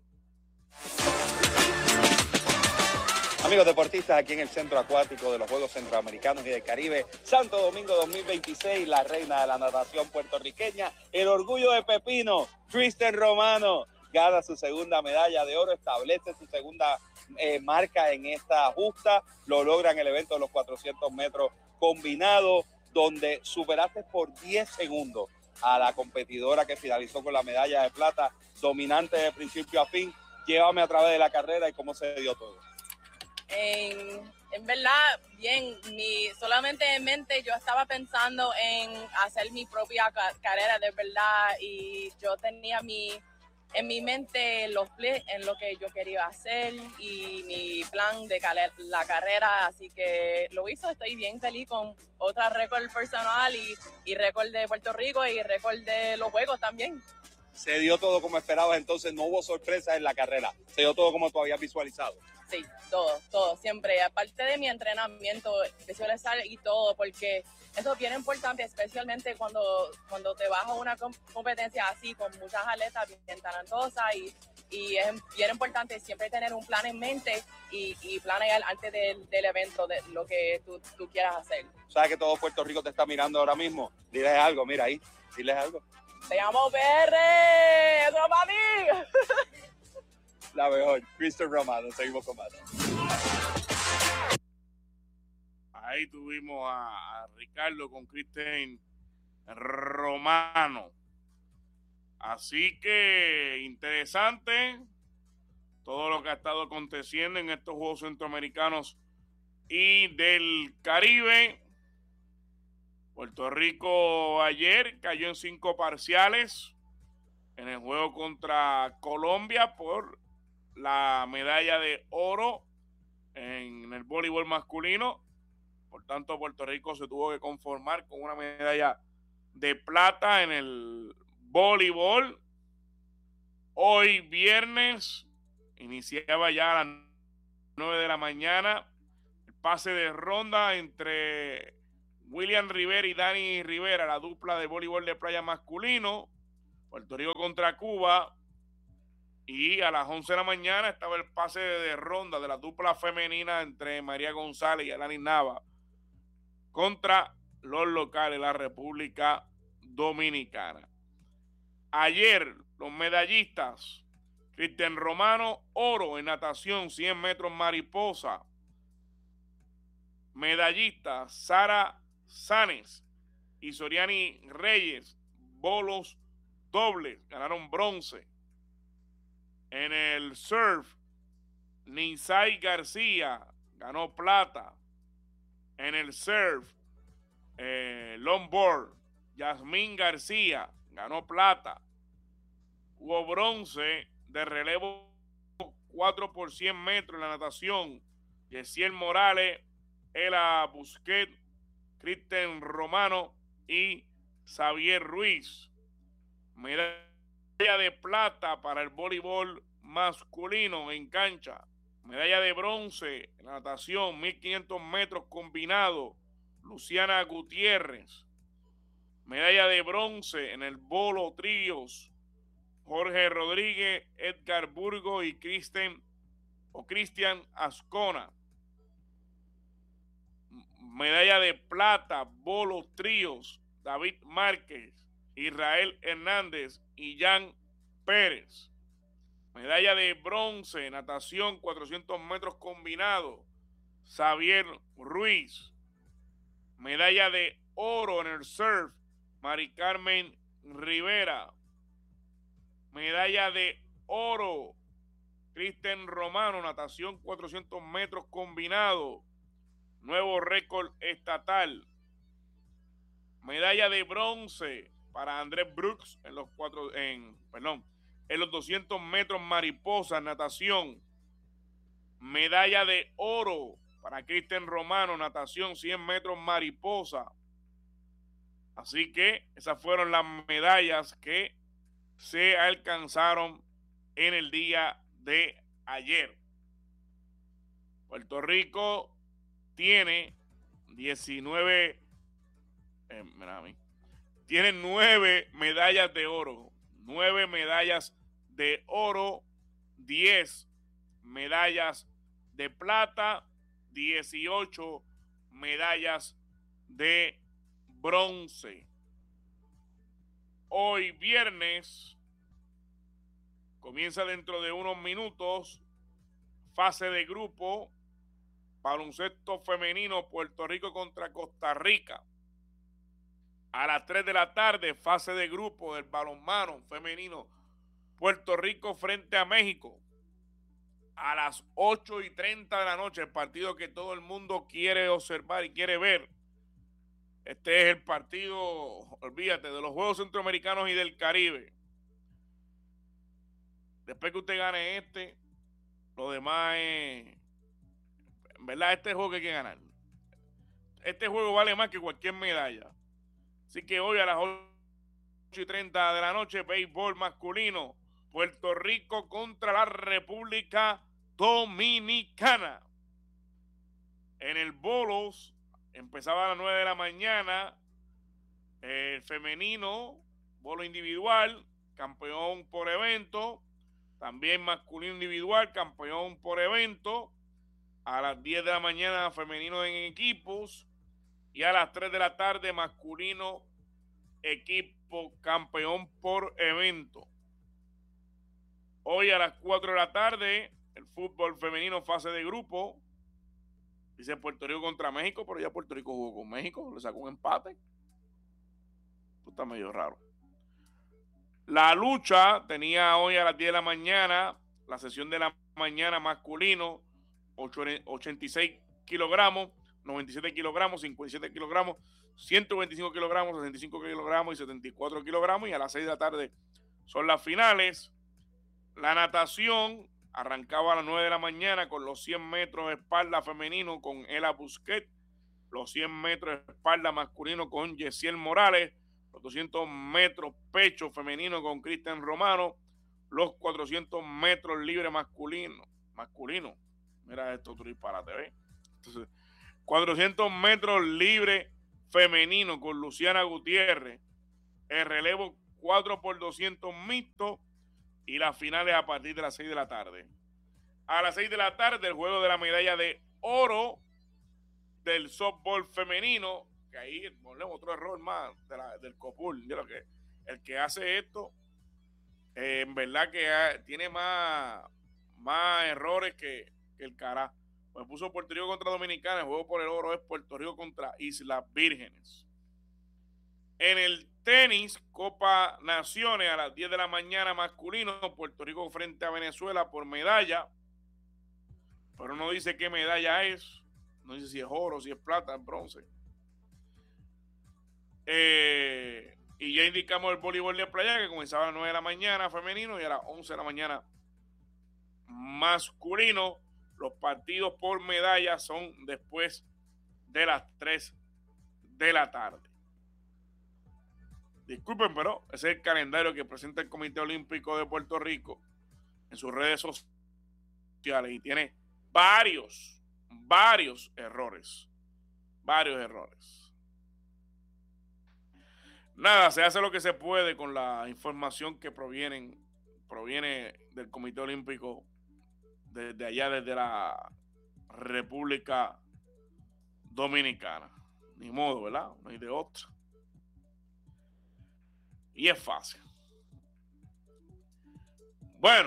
Amigos deportistas, aquí en el Centro Acuático de los Juegos Centroamericanos y del Caribe, Santo Domingo dos mil veintiséis, la reina de la natación puertorriqueña, el orgullo de Pepino, Kristen Romano, gana su segunda medalla de oro, establece su segunda eh, marca en esta justa, lo logra en el evento de los cuatrocientos metros combinados, donde superaste por diez segundos a la competidora que finalizó con la medalla de plata, dominante de principio a fin. Llévame a través de la carrera y cómo se dio todo. En, en verdad, bien, mi, solamente en mente yo estaba pensando en hacer mi propia ca- carrera de verdad, y yo tenía mi, en mi mente los en lo que yo quería hacer y mi plan de cal- la carrera, así que lo hizo. Estoy bien feliz con otra récord personal y, y récord de Puerto Rico y récord de los Juegos también. Se dio todo como esperabas, entonces no hubo sorpresas en la carrera, se dio todo como tú habías visualizado. Sí, todo, todo, siempre. Aparte de mi entrenamiento, visualizar y todo, porque eso es bien importante, especialmente cuando, cuando te vas a una competencia así, con muchas atletas bien talentosas, y, y es bien importante siempre tener un plan en mente y, y planear antes del, del evento de lo que tú, tú quieras hacer. ¿Sabes que todo Puerto Rico te está mirando ahora mismo? Diles algo, mira ahí, diles algo. ¡Te llamo P R! ¡Eso para mí! La mejor, Kristen Romano. Seguimos con más. Ahí tuvimos a, a Ricardo con Kristen Romano. Así que interesante todo lo que ha estado aconteciendo en estos Juegos Centroamericanos y del Caribe. Puerto Rico ayer cayó en cinco parciales en el juego contra Colombia por la medalla de oro en el voleibol masculino. Por tanto, Puerto Rico se tuvo que conformar con una medalla de plata en el voleibol. Hoy viernes iniciaba ya a las nueve de la mañana el pase de ronda entre William Rivera y Dani Rivera, la dupla de voleibol de playa masculino, Puerto Rico contra Cuba. Y a las once de la mañana estaba el pase de ronda de la dupla femenina entre María González y Alanis Nava contra los locales, la República Dominicana. Ayer, los medallistas: Cristian Romano, oro en natación, cien metros mariposa. Medallista Sara Sáenz y Soriani Reyes, bolos dobles, ganaron bronce. En el surf, Ninsay García ganó plata. En el surf, eh, longboard, Yasmín García ganó plata. Hubo bronce de relevo cuatro por cien metros en la natación. Yesiel Morales, Ela Busquet, Cristian Romano y Xavier Ruiz. Medalla de plata para el voleibol masculino en cancha. Medalla de bronce en la natación, mil quinientos metros combinado, Luciana Gutiérrez. Medalla de bronce en el bolo tríos, Jorge Rodríguez, Edgar Burgo y Kristen o Cristian Ascona. Medalla de plata, bolo tríos, David Márquez, Israel Hernández y Jan Pérez. Medalla de bronce, natación, cuatrocientos metros combinado, Xavier Ruiz. Medalla de oro en el surf, Mari Carmen Rivera. Medalla de oro, Cristian Romano, natación, cuatrocientos metros combinado, nuevo récord estatal. Medalla de bronce para Andrés Brooks en los cuatro, en, perdón, en los doscientos metros mariposa, natación. Medalla de oro para Cristian Romano, natación, cien metros mariposa. Así que esas fueron las medallas que se alcanzaron en el día de ayer. Puerto Rico tiene diecinueve, eh, mira a mí, tiene nueve medallas de oro, nueve medallas de oro, diez medallas de plata, dieciocho medallas de bronce. Hoy viernes comienza dentro de unos minutos fase de grupo, baloncesto femenino, Puerto Rico contra Costa Rica. A las tres de la tarde, fase de grupo del balonmano femenino, Puerto Rico frente a México. A las ocho y treinta de la noche, el partido que todo el mundo quiere observar y quiere ver. Este es el partido, olvídate, de los Juegos Centroamericanos y del Caribe. Después que usted gane este, lo demás es... En verdad, este juego que hay que ganar. Este juego vale más que cualquier medalla. Así que hoy a las ocho y treinta de la noche, béisbol masculino, Puerto Rico contra la República Dominicana. En el bolos, empezaba a las nueve de la mañana, el femenino, bolo individual, campeón por evento, también masculino individual, campeón por evento. A las diez de la mañana, femenino en equipos. Y a las tres de la tarde, masculino, equipo, campeón por evento. Hoy a las cuatro de la tarde, el fútbol femenino, fase de grupo. Dice Puerto Rico contra México, pero ya Puerto Rico jugó con México, le sacó un empate. Esto está medio raro. La lucha tenía hoy a las diez de la mañana, la sesión de la mañana masculino, ochenta y seis kilogramos, noventa y siete kilogramos, cincuenta y siete kilogramos, ciento veinticinco kilogramos, sesenta y cinco kilogramos y setenta y cuatro kilogramos. Y a las seis de la tarde son las finales. La natación, arrancaba a las nueve de la mañana con los cien metros de espalda femenino con Ela Busquets, los cien metros de espalda masculino con Yesiel Morales, los doscientos metros pecho femenino con Cristian Romano, los cuatrocientos metros libre masculino, masculino, mira esto, otro disparate, ¿ves? Entonces, cuatrocientos metros libre femenino con Luciana Gutiérrez, el relevo cuatro por doscientos mixto y las finales a partir de las seis de la tarde. A las seis de la tarde, el juego de la medalla de oro del softball femenino, que ahí ponemos otro error más de la, del COPUL. Yo lo que, el que hace esto, eh, en verdad que ha, tiene más, más errores que, que el cará. Pues puso Puerto Rico contra Dominicana, el juego por el oro es Puerto Rico contra Islas Vírgenes. En el tenis, Copa Naciones a las diez de la mañana masculino, Puerto Rico frente a Venezuela por medalla, pero no dice qué medalla es, no dice si es oro, si es plata, es bronce. Eh, y ya indicamos el voleibol de playa que comenzaba a las nueve de la mañana femenino y a las once de la mañana masculino. Los partidos por medalla son después de las tres de la tarde. Disculpen, pero ese es el calendario que presenta el Comité Olímpico de Puerto Rico en sus redes sociales y tiene varios, varios errores. Varios errores. Nada, se hace lo que se puede con la información que provienen, proviene del Comité Olímpico desde allá, desde la República Dominicana. Ni modo, ¿verdad? No hay de otra. Y es fácil. Bueno,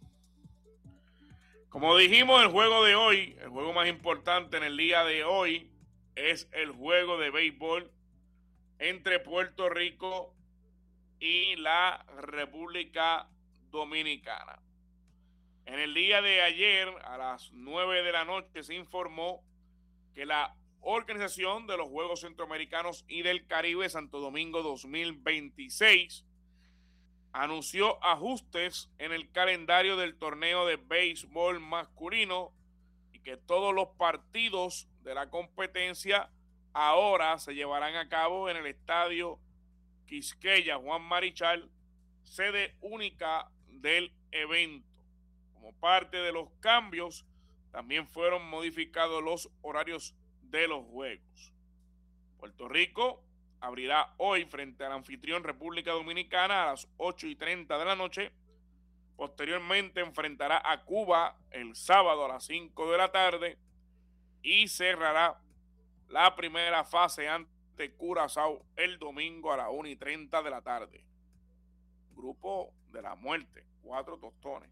como dijimos, el juego de hoy, el juego más importante en el día de hoy, es el juego de béisbol entre Puerto Rico y la República Dominicana. En el día de ayer, a las nueve de la noche, se informó que la Organización de los Juegos Centroamericanos y del Caribe Santo Domingo dos mil veintiséis anunció ajustes en el calendario del torneo de béisbol masculino y que todos los partidos de la competencia ahora se llevarán a cabo en el estadio Quisqueya Juan Marichal, sede única del evento. Como parte de los cambios, también fueron modificados los horarios de los juegos. Puerto Rico abrirá hoy frente al anfitrión República Dominicana a las ocho y treinta de la noche. Posteriormente enfrentará a Cuba el sábado a las cinco de la tarde y cerrará la primera fase ante Curazao el domingo a las una y treinta de la tarde. Grupo de la muerte, cuatro tostones.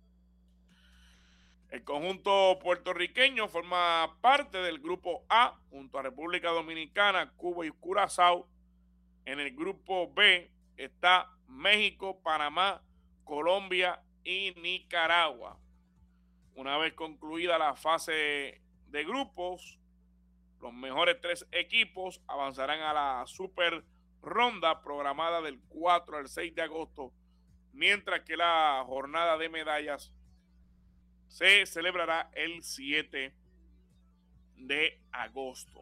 El conjunto puertorriqueño forma parte del grupo A junto a República Dominicana, Cuba y Curazao. En el grupo B está México, Panamá, Colombia y Nicaragua. Una vez concluida la fase de grupos, los mejores tres equipos avanzarán a la super ronda programada del cuatro al seis de agosto, mientras que la jornada de medallas se celebrará el siete de agosto.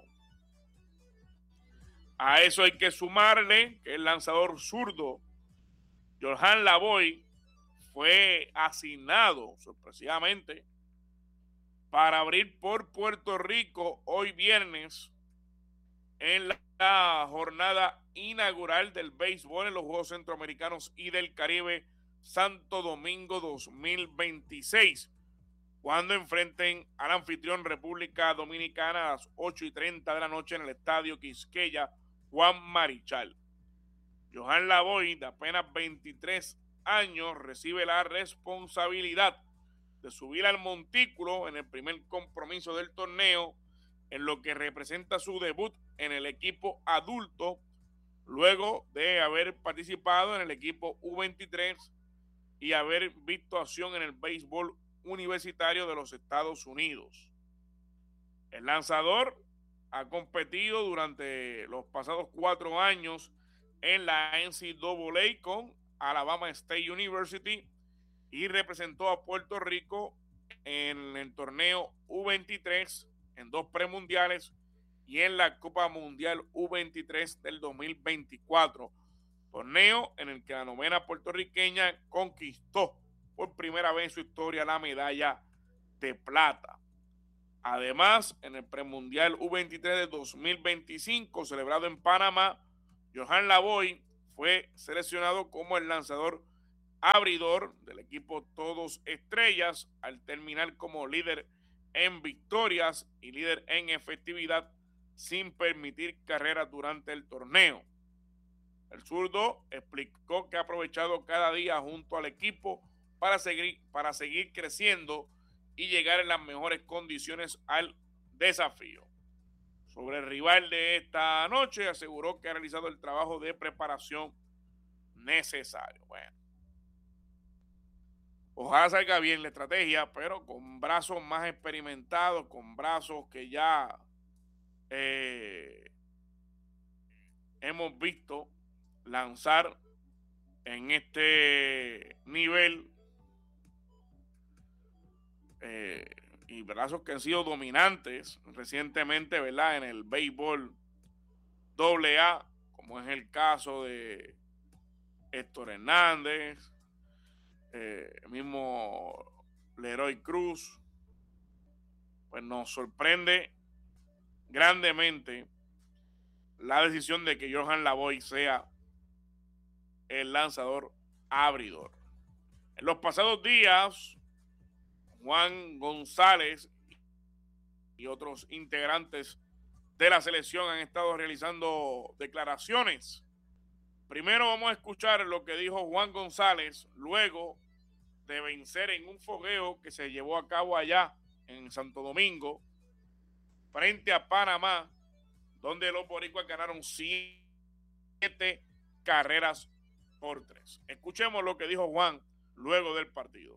A eso hay que sumarle que el lanzador zurdo Johan Lavoy fue asignado sorpresivamente para abrir por Puerto Rico hoy viernes en la jornada inaugural del béisbol en los Juegos Centroamericanos y del Caribe Santo Domingo dos mil veintiséis, cuando enfrenten al anfitrión República Dominicana a las ocho y treinta de la noche en el estadio Quisqueya Juan Marichal. Johan Lavoy, de apenas veintitrés años, recibe la responsabilidad de subir al montículo en el primer compromiso del torneo, en lo que representa su debut en el equipo adulto, luego de haber participado en el equipo U veintitrés y haber visto acción en el béisbol universitario de los Estados Unidos. El lanzador ha competido durante los pasados cuatro años en la N C A A con Alabama State University y representó a Puerto Rico en el torneo U veintitrés, en dos premundiales y en la Copa Mundial U veintitrés del dos mil veinticuatro, torneo en el que la novena puertorriqueña conquistó por primera vez en su historia la medalla de plata. Además, en el premundial U veintitrés de dos mil veinticinco, celebrado en Panamá, Johan Lavoy fue seleccionado como el lanzador abridor del equipo Todos Estrellas, al terminar como líder en victorias y líder en efectividad sin permitir carreras durante el torneo. El zurdo explicó que ha aprovechado cada día junto al equipo para seguir, para seguir creciendo y llegar en las mejores condiciones al desafío. Sobre el rival de esta noche, aseguró que ha realizado el trabajo de preparación necesario. Bueno, ojalá salga bien la estrategia, pero con brazos más experimentados, con brazos que ya eh, hemos visto lanzar en este nivel, eh, y brazos que han sido dominantes recientemente, ¿verdad?, en el béisbol doble A, como es el caso de Héctor Hernández, eh, el mismo Leroy Cruz. Pues nos sorprende grandemente la decisión de que Johan Lavoy sea el lanzador abridor. En los pasados días, Juan González y otros integrantes de la selección han estado realizando declaraciones. Primero vamos a escuchar lo que dijo Juan González luego de vencer en un fogueo que se llevó a cabo allá en Santo Domingo frente a Panamá, donde los boricuas ganaron siete carreras por tres. Escuchemos lo que dijo Juan luego del partido.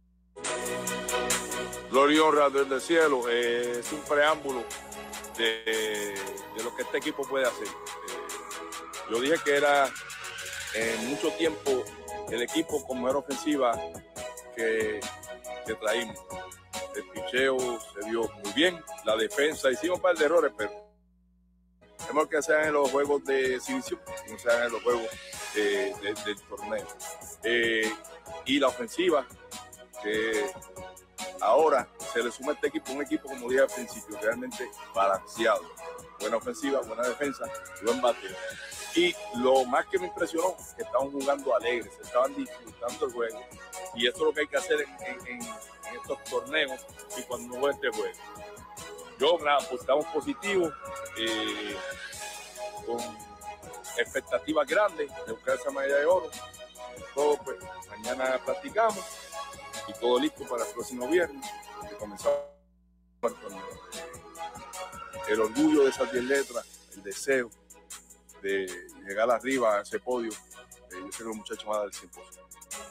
Gloria y honra desde el cielo, eh, es un preámbulo de, de lo que este equipo puede hacer. Eh, yo dije que era en mucho tiempo el equipo con mejor ofensiva que, que traímos. El picheo se dio muy bien, la defensa, hicimos un par de errores, pero tenemos que sean en los juegos de exhibición, no sean en los juegos de, de, del torneo. Eh, y la ofensiva, que ahora se le suma a este equipo, un equipo, como dije al principio, realmente balanceado. Buena ofensiva, buena defensa, buen bateo. Y lo más que me impresionó, que estaban jugando alegres, estaban disfrutando el juego. Y eso es lo que hay que hacer en, en, en, en estos torneos y cuando uno juega este juego. Yo, nada, pues estamos positivos, eh, con expectativas grandes de buscar esa medalla de oro. Todo, pues, mañana practicamos y todo listo para el próximo viernes, que comenzamos el torneo. El orgullo de esas diez letras, el deseo de llegar arriba a ese podio, eh, yo sé que los muchachos van a dar el cien por ciento.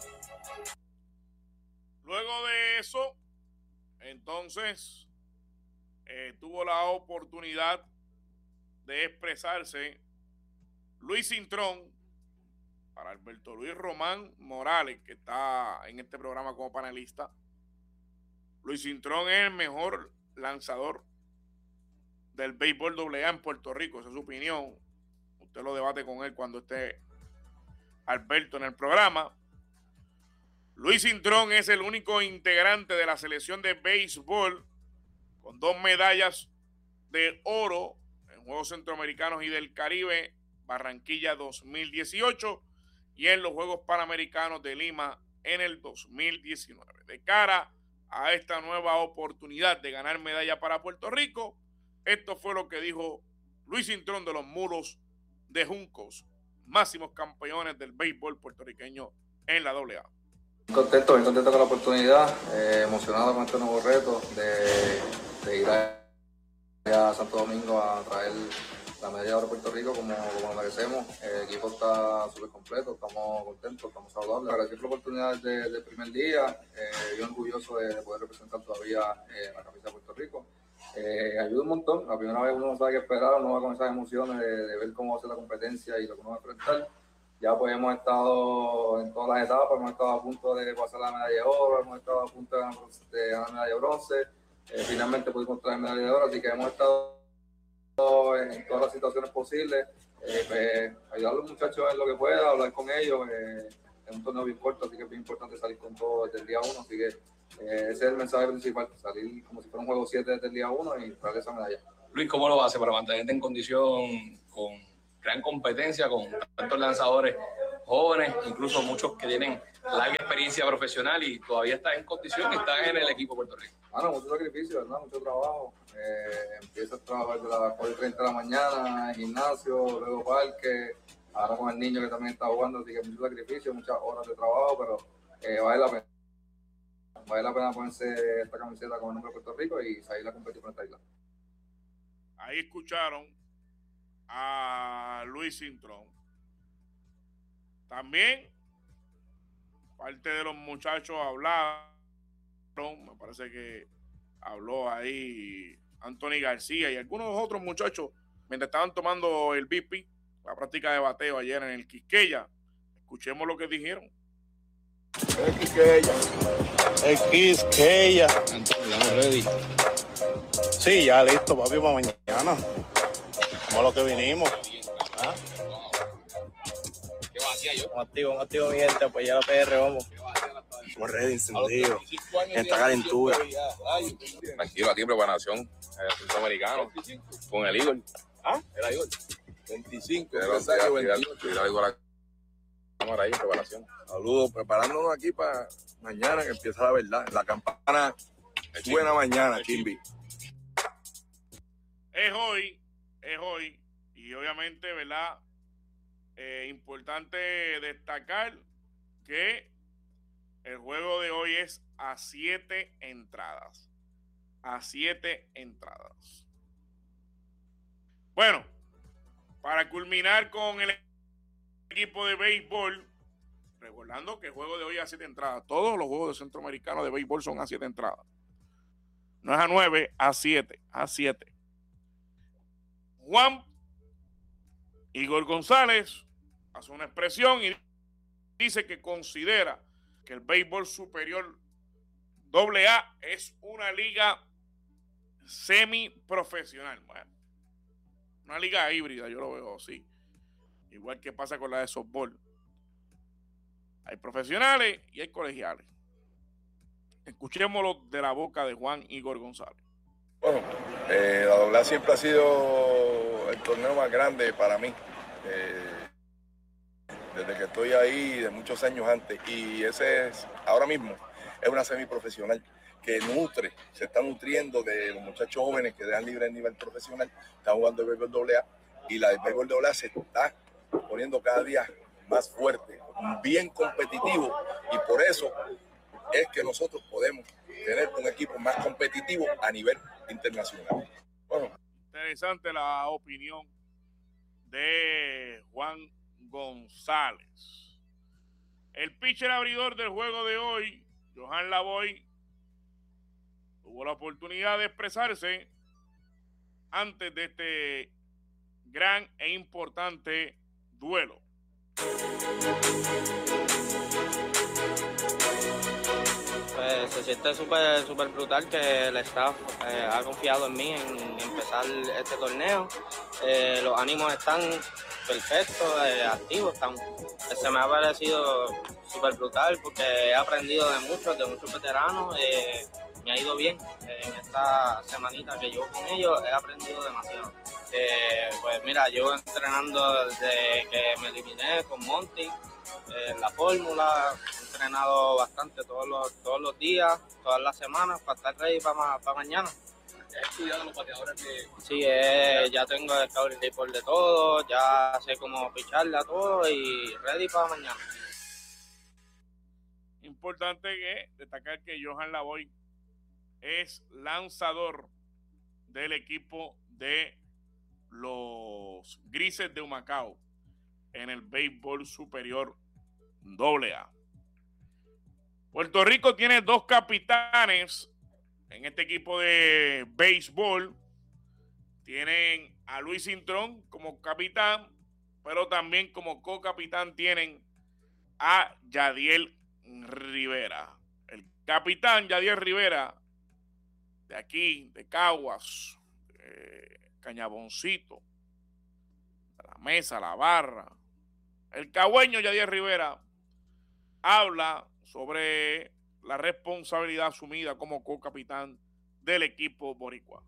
Luego de eso, entonces, eh, tuvo la oportunidad de expresarse Luis Cintrón para Alberto Luis Román Morales, que está en este programa como panelista. Luis Cintrón es el mejor lanzador del béisbol doble A en Puerto Rico, esa es su opinión. Usted lo debate con él cuando esté Alberto en el programa. Luis Cintrón es el único integrante de la selección de béisbol con dos medallas de oro en Juegos Centroamericanos y del Caribe, Barranquilla dos mil dieciocho, y en los Juegos Panamericanos de Lima en el dos mil diecinueve. De cara a esta nueva oportunidad de ganar medalla para Puerto Rico, esto fue lo que dijo Luis Cintrón de los Muros de Juncos, máximos campeones del béisbol puertorriqueño en la doble A. Contento, bien contento con la oportunidad, eh, emocionado con este nuevo reto de, de ir a, a Santo Domingo a traer la medalla de oro a Puerto Rico como, como lo merecemos. El equipo está súper completo, estamos contentos, estamos saludables. Agradecer por la oportunidad desde el primer día, eh, yo orgulloso de, de poder representar todavía eh, la camisa de Puerto Rico. Eh, ayuda un montón, la primera vez uno no sabe qué esperar, uno va con esas emociones de, de ver cómo va a ser la competencia y lo que uno va a enfrentar. ya pues hemos estado en todas las etapas, hemos estado a punto de pasar la medalla de oro, hemos estado a punto de ganar, de ganar medalla de bronce, eh, finalmente pudimos traer medalla de oro, así que hemos estado en todas las situaciones posibles, eh, pues, ayudar a los muchachos a ver lo que pueda, hablar con ellos, eh, es un torneo bien corto, así que es bien importante salir con todo desde el día uno, así que eh, ese es el mensaje principal, salir como si fuera un juego siete desde el día uno y traer esa medalla. Luis, ¿cómo lo hace para mantenerte en condición con gran competencia, con tantos lanzadores jóvenes, incluso muchos que tienen larga experiencia profesional y todavía están en condición y están en el equipo de Puerto Rico? Bueno, mucho sacrificio, ¿verdad? Mucho trabajo. Eh, empiezas a trabajar de las cuatro y treinta de la mañana, en gimnasio, luego parque, ahora con el niño que también está jugando, así que mucho sacrificio, muchas horas de trabajo, pero eh, vale la pena. Vale la pena ponerse esta camiseta con el nombre de Puerto Rico y salir a competir con esta isla. Ahí escucharon a Luis Cintrón. También parte de los muchachos hablaron, me parece que habló ahí Anthony García y algunos otros muchachos mientras estaban tomando el B P, la práctica de bateo ayer en el Quisqueya. Escuchemos lo que dijeron. El Quisqueya. El Quisqueya. Estamos ready. Sí, ya listo, papi, para mañana. Como lo que vinimos. ¿Ah? Vamos activo, vamos activo, mi gente, pues ya la P R, vamos. Estamos ready, encendido. En esta calentura. Tranquilo, aquí en preparación. El centroamericano. Con el Igor. ¿Ah? Era Igor. veinticinco. Cuidado con la cámara ahí en preparación. Saludos, preparándonos aquí para mañana que empieza la verdad. La campana buena mañana, Kimby. Es hoy, es hoy, y obviamente, ¿verdad? Eh, importante destacar que el juego de hoy es a siete entradas. A siete entradas. Bueno, para culminar con el equipo de béisbol, recordando que el juego de hoy es a siete entradas. Todos los juegos de centroamericano de béisbol son a siete entradas. No es a nueve, a siete, a siete. Juan Igor González hace una expresión y dice que considera que el béisbol superior doble A es una liga semiprofesional. Bueno, una liga híbrida, yo lo veo así. Igual que pasa con la de softball. Hay profesionales y hay colegiales. Escuchémoslo de la boca de Juan Igor González. Bueno, eh, la doble A siempre ha sido el torneo más grande para mí. Eh, desde que estoy ahí, de muchos años antes. Y ese es, ahora mismo, es una semiprofesional que nutre, se está nutriendo de los muchachos jóvenes que dejan libre el nivel profesional. Están jugando el béisbol doble A y la del béisbol doble A se está poniendo cada día más fuerte, bien competitivo, y por eso es que nosotros podemos tener un equipo más competitivo a nivel internacional. Bueno. Interesante la opinión de Juan González. El pitcher abridor del juego de hoy, Johan Lavoy, tuvo la oportunidad de expresarse antes de este gran e importante duelo. Pues se siente súper súper brutal que el staff eh, ha confiado en mí en empezar este torneo. Eh, los ánimos están perfectos, eh, activos. Están, se me ha parecido súper brutal porque he aprendido de muchos, de muchos veteranos. Eh, me ha ido bien eh, en esta semanita que llevo con ellos, he aprendido demasiado. Eh, pues mira, llevo entrenando desde que me eliminé con Monty, eh, la fórmula, he entrenado bastante todos los, todos los días, todas las semanas para estar ready para, para mañana. ¿Has estudiado los bateadores que...? Sí, eh, ya tengo el scouting report de todo, ya sé cómo picharle a todo y ready para mañana. Importante que destacar que Johan Lavoy es lanzador del equipo de los Grises de Humacao en el béisbol superior doble A. Puerto Rico tiene dos capitanes en este equipo de béisbol. Tienen a Luis Cintrón como capitán pero también como co-capitán tienen a Yadiel Rivera. El capitán Yadiel Rivera, de aquí, de Caguas, de Cañaboncito, de la mesa, la barra. El cagüeño Yadiel Rivera habla sobre la responsabilidad asumida como co-capitán del equipo boricua.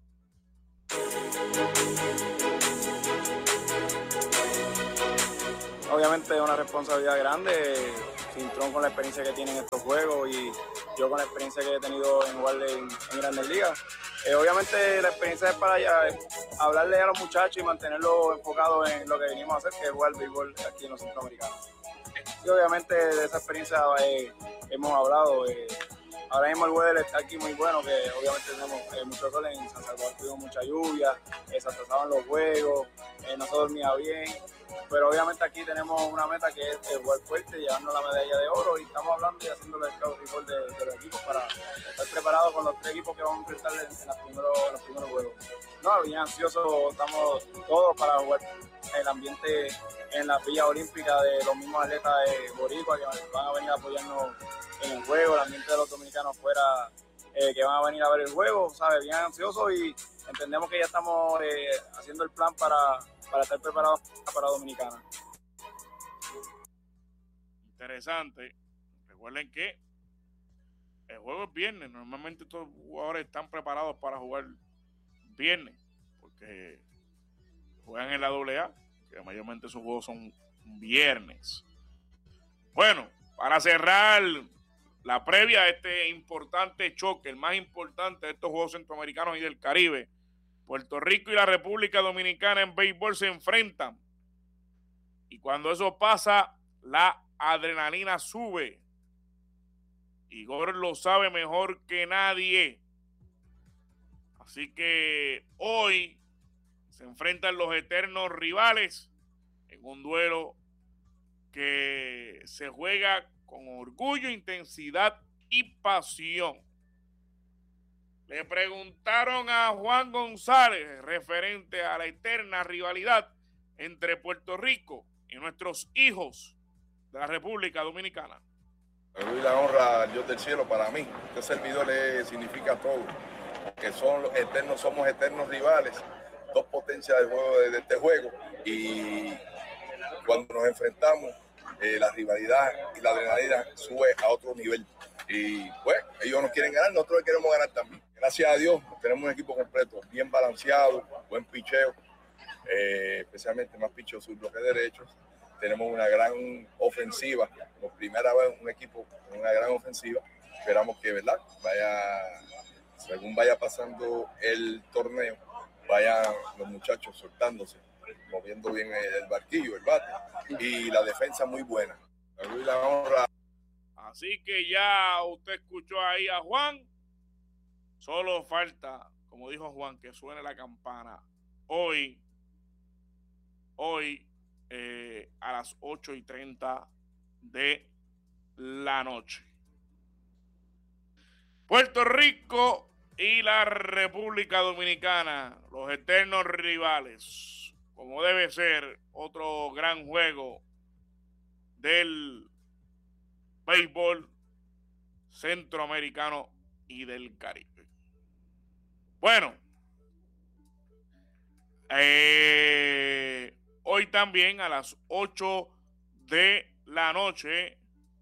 Obviamente es una responsabilidad grande, Cintrón con la experiencia que tiene en estos juegos y yo con la experiencia que he tenido en jugar en, en Grandes Ligas. Eh, obviamente la experiencia es para allá, es hablarle a los muchachos y mantenerlos enfocados en lo que venimos a hacer, que es jugar béisbol aquí en los centroamericanos. Y obviamente de esa experiencia eh, hemos hablado. Eh, ahora mismo el weather está aquí muy bueno, que obviamente tenemos eh, mucho sol. En San Salvador tuvimos mucha lluvia, eh, se atrasaban los juegos, eh, no se dormía bien. Pero obviamente aquí tenemos una meta que es eh, jugar fuerte, llevarnos la medalla de oro y estamos hablando y haciendo el scout report de, de los equipos para estar preparados con los tres equipos que vamos a enfrentar en, en, los, primeros, en los primeros juegos. No, bien ansiosos estamos todos para jugar el ambiente en la Villa Olímpica de los mismos atletas de Boricua que van a venir a apoyarnos en el juego, el ambiente de los dominicanos fuera eh, que van a venir a ver el juego, ¿sabes? Bien ansiosos y entendemos que ya estamos eh, haciendo el plan para, para estar preparados para Dominicana. Interesante. Recuerden que el juego es viernes. Normalmente todos los jugadores están preparados para jugar viernes porque juegan en la doble A, que mayormente sus juegos son viernes. Bueno, para cerrar la previa de este importante choque, el más importante de estos Juegos Centroamericanos y del Caribe, Puerto Rico y la República Dominicana en béisbol se enfrentan. Y cuando eso pasa, la adrenalina sube. Igor lo sabe mejor que nadie. Así que hoy se enfrentan los eternos rivales en un duelo que se juega con orgullo, intensidad y pasión. Le preguntaron a Juan González referente a la eterna rivalidad entre Puerto Rico y nuestros hijos de la República Dominicana. Y la honra al Dios del cielo para mí. Este servidor le significa todo. Que son los eternos, somos eternos rivales, dos potencias del juego, de, de este juego. Y cuando nos enfrentamos, eh, la rivalidad y la adrenalina sube a otro nivel. Y pues, ellos nos quieren ganar, nosotros queremos ganar también. Gracias a Dios, tenemos un equipo completo, bien balanceado, buen picheo, eh, especialmente más picheo sur bloque derecho. Tenemos una gran ofensiva, por primera vez un equipo con una gran ofensiva. Esperamos que, ¿verdad?, vaya, según vaya pasando el torneo, vayan los muchachos soltándose, moviendo bien el barquillo, el bate, y la defensa muy buena. Y la honra. Así que ya usted escuchó ahí a Juan. Solo falta, como dijo Juan, que suene la campana. Hoy, hoy, eh, a las ocho y treinta de la noche. Puerto Rico y la República Dominicana, los eternos rivales. Como debe ser, otro gran juego del béisbol centroamericano y del Caribe. Bueno, eh, hoy también a las ocho de la noche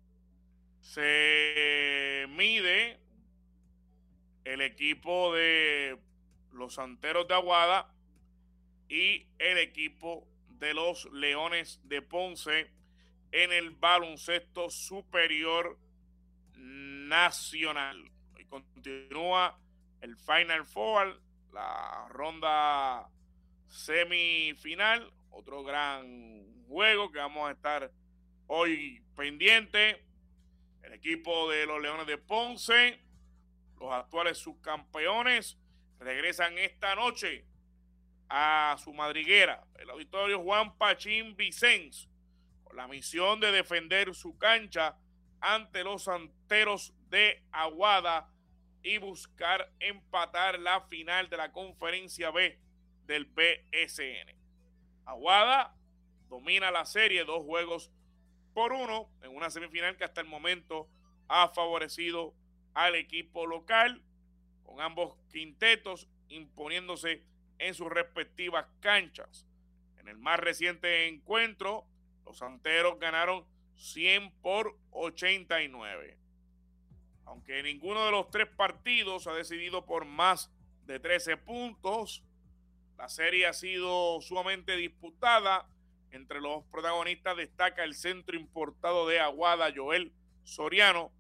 se mide el equipo de los Santeros de Aguada y el equipo de los Leones de Ponce en el baloncesto superior nacional. Hoy continúa el Final Four, la ronda semifinal, otro gran juego que vamos a estar hoy pendiente. El equipo de los Leones de Ponce, los actuales subcampeones, regresan esta noche a su madriguera, el Auditorio Juan Pachín Vicens, con la misión de defender su cancha ante los Santeros de Aguada y buscar empatar la final de la Conferencia B del B S N. Aguada domina la serie dos juegos por uno en una semifinal que hasta el momento ha favorecido al equipo local, con ambos quintetos imponiéndose en sus respectivas canchas. En el más reciente encuentro, los santeros ganaron cien por ochenta y nueve. Aunque ninguno de los tres partidos ha decidido por más de trece puntos, la serie ha sido sumamente disputada. Entre los protagonistas destaca el centro importado de Aguada, Joel Soriano,